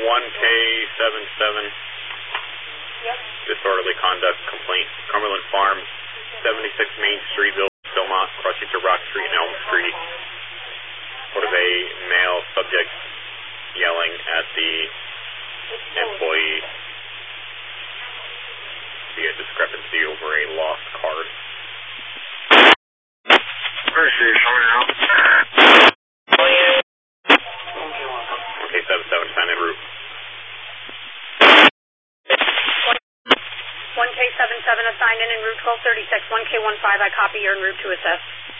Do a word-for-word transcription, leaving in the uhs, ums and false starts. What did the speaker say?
one K seven seven. Yep. Disorderly conduct complaint. Cumberland Farms, seventy-six Main Street, Philmont, crossing to Rock Street and Elm Street. What of a male subject yelling at the employee. See a discrepancy over a lost card. Mercy, coming out. Okay, seven seven, sign en route. one K seven seven assigned in en route twelve thirty-six, one K one five, I copy, you're en route to assess.